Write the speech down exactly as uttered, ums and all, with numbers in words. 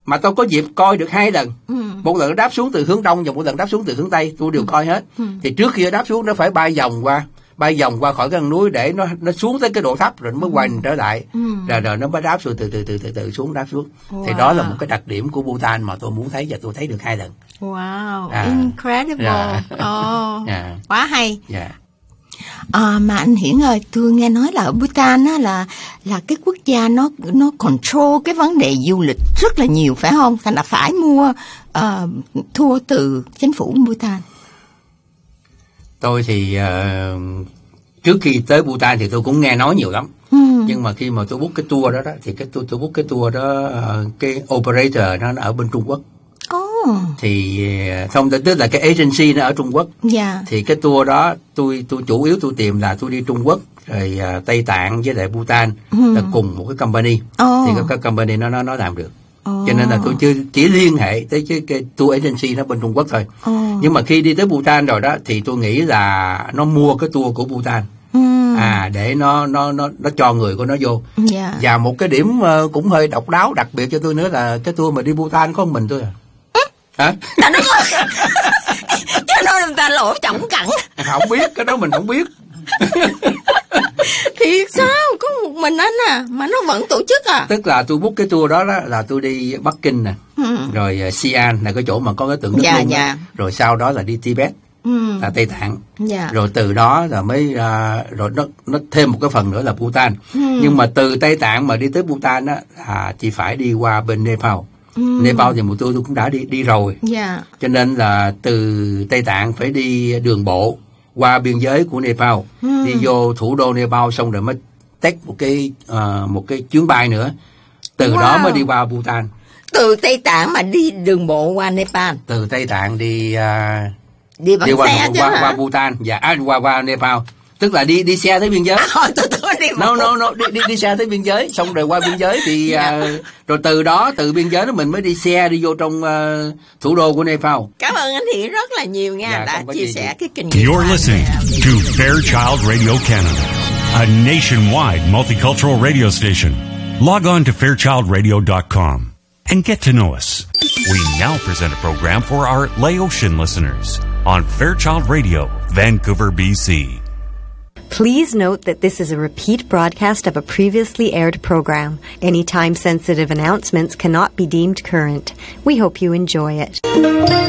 mà tôi có dịp coi được hai lần. Ừ. Một lần nó đáp xuống từ hướng đông và một lần đáp xuống từ hướng tây, tôi đều ừ. coi hết. Ừ. Thì trước khi nó đáp xuống nó phải bay vòng qua, bay vòng qua khỏi cái núi để nó nó xuống tới cái độ thấp rồi nó mới quay trở lại. Ừ. Rồi rồi nó mới đáp xuống từ từ từ từ từ xuống đáp xuống. Wow. Thì đó là một cái đặc điểm của Bhutan mà tôi muốn thấy và tôi thấy được hai lần. Wow, à. Incredible. Yeah. Oh, yeah. Quá hay. Yeah. À, mà anh Hiển ơi, tôi nghe nói là ở Bhutan á, là là cái quốc gia nó nó control cái vấn đề du lịch rất là nhiều, phải không? Thành là phải mua uh, tour từ chính phủ Bhutan. Tôi thì uh, trước khi tới Bhutan thì tôi cũng nghe nói nhiều lắm. Ừ. Nhưng mà khi mà tôi book cái tour đó, đó thì cái tôi tôi book cái tour đó, uh, cái operator nó, nó ở bên Trung Quốc. Oh. Thì không, tức là cái agency nó ở Trung Quốc. Yeah. Thì cái tour đó tôi tôi chủ yếu tôi tìm là tôi đi Trung Quốc rồi uh, Tây Tạng với lại Bhutan mm. là cùng một cái company. Oh. Thì cái, cái company nó nó nó làm được. Oh. Cho nên là tôi chưa chỉ liên hệ tới cái, cái tour agency nó bên Trung Quốc thôi. Oh. Nhưng mà khi đi tới Bhutan rồi đó thì tôi nghĩ là nó mua cái tour của Bhutan. Mm. À để nó nó nó nó cho người của nó vô. Yeah. Và một cái điểm uh, cũng hơi độc đáo đặc biệt cho tôi nữa là cái tour mà đi Bhutan có một mình tôi à. Hả? Ta nói cho nó người ta lỗ trọng cẳng. Không biết, cái đó mình không biết. Thì sao có một mình anh à mà nó vẫn tổ chức à? Tức là tôi book cái tour đó, đó là tôi đi Bắc Kinh nè, ừ. rồi uh, Xi'an là cái chỗ mà có cái tượng Đức dạ, Nung dạ. Rồi sau đó là đi Tibet, ừ. là Tây Tạng, dạ. Rồi từ đó là mới uh, rồi nó nó thêm một cái phần nữa là Bhutan, ừ. Nhưng mà từ Tây Tạng mà đi tới Bhutan á à, chỉ phải đi qua bên Nepal. Mm. Nepal thì một tour tôi cũng đã đi đi rồi, yeah. Cho nên là từ Tây Tạng phải đi đường bộ qua biên giới của Nepal, mm. đi vô thủ đô Nepal xong rồi mới take một cái uh, một cái chuyến bay nữa, từ wow. đó mới đi qua Bhutan. Từ Tây Tạng mà đi đường bộ qua Nepal. Từ Tây Tạng đi uh, đi bằng đi qua, xe qua, qua, qua Bhutan và à, qua qua Nepal. Tức là đi đi xe tới biên giới. À, tôi, tôi đi no, no, no, đi, đi, đi xe tới biên giới, xong rồi qua biên giới thì yeah. uh, rồi từ đó, từ biên giới đó mình mới đi xe đi vô trong uh, thủ đô của Nepal. Cảm ơn anh Hiển rất là nhiều nha, yeah, đã chia sẻ gì. Cái kinh nghiệm. You're listening to Fairchild Radio Canada, a nationwide multicultural radio station. Log on to fairchild radio dot com and get to know us. We now present a program for our Laotian listeners on Fairchild Radio, Vancouver, B C. Please note that this is a repeat broadcast of a previously aired program. Any time-sensitive announcements cannot be deemed current. We hope you enjoy it.